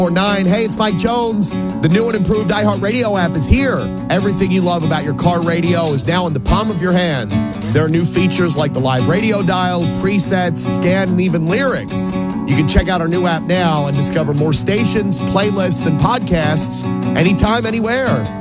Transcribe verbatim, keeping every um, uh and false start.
nine. Hey, it's Mike Jones. The new and improved iHeartRadio app is here. Everything you love about your car radio is now in the palm of your hand. There are new features like the live radio dial, presets, scan, and even lyrics. You can check out our new app now and discover more stations, playlists, and podcasts anytime, anywhere.